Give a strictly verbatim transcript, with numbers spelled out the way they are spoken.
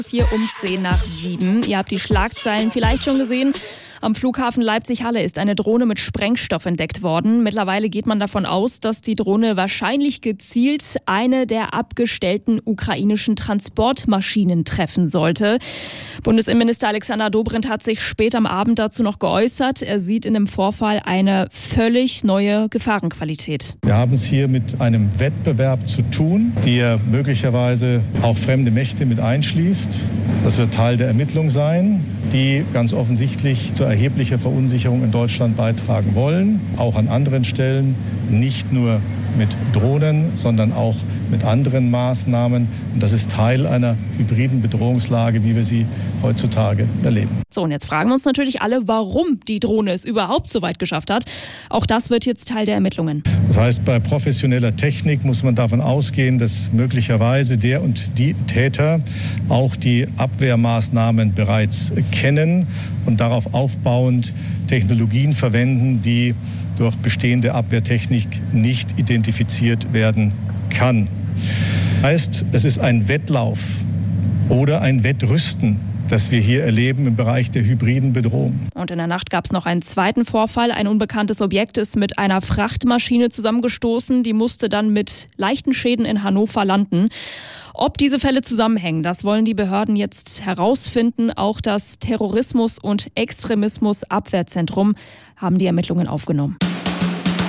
Hier um zehn nach sieben. Ihr habt die Schlagzeilen vielleicht schon gesehen. Am Flughafen Leipzig-Halle ist eine Drohne mit Sprengstoff entdeckt worden. Mittlerweile geht man davon aus, dass die Drohne wahrscheinlich gezielt eine der abgestellten ukrainischen Transportmaschinen treffen sollte. Bundesinnenminister Alexander Dobrindt hat sich spät am Abend dazu noch geäußert. Er sieht in dem Vorfall eine völlig neue Gefahrenqualität. Wir haben es hier mit einem Wettbewerb zu tun, der möglicherweise auch fremde Mächte mit einschließt. Das wird Teil der Ermittlung sein, die ganz offensichtlich zur erheblicher Verunsicherung in Deutschland beitragen wollen, auch an anderen Stellen, nicht nur mit Drohnen, sondern auch mit anderen Maßnahmen. Und das ist Teil einer hybriden Bedrohungslage, wie wir sie heutzutage erleben. So, und jetzt fragen wir uns natürlich alle, warum die Drohne es überhaupt so weit geschafft hat. Auch das wird jetzt Teil der Ermittlungen. Das heißt, bei professioneller Technik muss man davon ausgehen, dass möglicherweise der und die Täter auch die Abwehrmaßnahmen bereits kennen und darauf aufbauend Technologien verwenden, die durch bestehende Abwehrtechnik nicht identifiziert werden kann. Heißt, es ist ein Wettlauf oder ein Wettrüsten, das wir hier erleben im Bereich der hybriden Bedrohung. Und in der Nacht gab es noch einen zweiten Vorfall. Ein unbekanntes Objekt ist mit einer Frachtmaschine zusammengestoßen. Die musste dann mit leichten Schäden in Hannover landen. Ob diese Fälle zusammenhängen, das wollen die Behörden jetzt herausfinden. Auch das Terrorismus- und Extremismus-Abwehrzentrum haben die Ermittlungen aufgenommen.